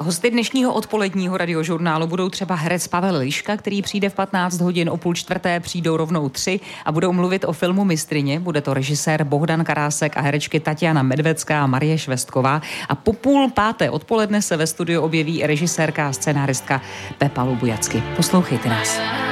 Hosty dnešního odpoledního radiožurnálu budou třeba herec Pavel Liška, který přijde v 15 hodin, o 3:30 přijdou rovnou 3 a budou mluvit o filmu Mistryně. Bude to režisér Bohdan Karásek a herečky Tatiana Medvecká a Marie Švestková. A po 4:30 odpoledne se ve studiu objeví režisérka a scenáristka Pepa Lubujacky. Poslouchejte nás.